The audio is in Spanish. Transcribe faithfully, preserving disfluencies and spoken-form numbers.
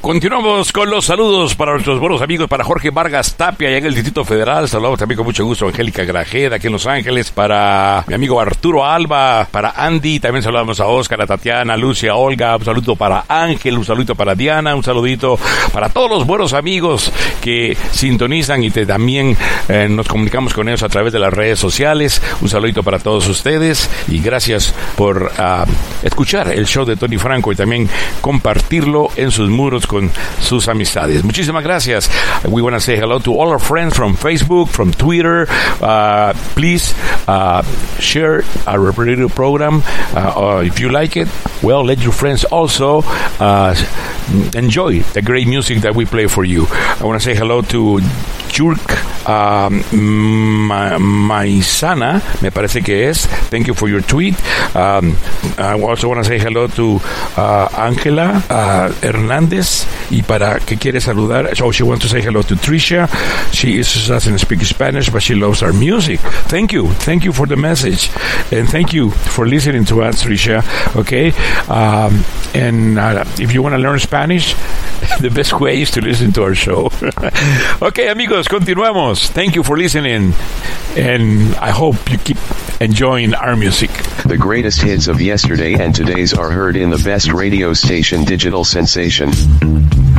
Continuamos con los saludos para nuestros buenos amigos, para Jorge Vargas Tapia, allá en el Distrito Federal. Saludamos también con mucho gusto a Angélica Grajeda, aquí en Los Ángeles, para mi amigo Arturo Alba, para Andy, también saludamos a Oscar, a Tatiana, a Lucia, a Olga, un saludo para Ángel, un saludito para Diana, un saludito para todos los buenos amigos que sintonizan y te, también eh, nos comunicamos con ellos a través de las redes sociales. Un saludito para todos ustedes y gracias por uh, escuchar el show de Tony Franco y también compartirlo en sus muros con sus amistades. Muchísimas gracias. We want to say hello to all our friends from Facebook, from Twitter. Uh, please uh, share our radio program. Uh, uh, if you like it, well, let your friends also uh, enjoy the great music that we play for you. I want to say hello to Jurk um, Ma- Maizana, me parece que es. Thank you for your tweet. Um, I also want to say hello to uh, Ángela uh, Hernández. Y para que quiere saludar, so she wants to say hello to Tricia. She is, doesn't speak Spanish, but she loves our music. Thank you. Thank you for the message. And thank you for listening to us, Tricia. Okay? Um, and uh, if you want to learn Spanish, the best way is to listen to our show. Okay, amigos, continuamos. Thank you for listening. And I hope you keep enjoying our music. The greatest hits of yesterday and today's are heard in the best radio station, Digital Sensation.